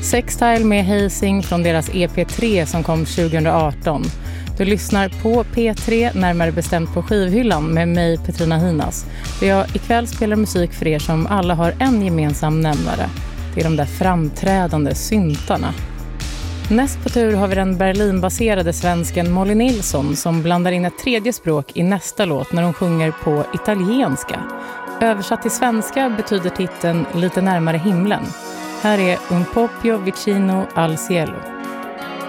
Sextile med Hazing från deras EP3 som kom 2018. Du lyssnar på P3, närmare bestämt på skivhyllan med mig, Petrina Hinas. Där jag ikväll spelar musik för er som alla har en gemensam nämnare. Det är de där framträdande syntarna. Näst på tur har vi den Berlinbaserade svensken Molly Nilsson som blandar in ett tredje språk i nästa låt när hon sjunger på italienska. Översatt till svenska betyder titeln Lite närmare himlen. Här är Un pochio vicino al cielo.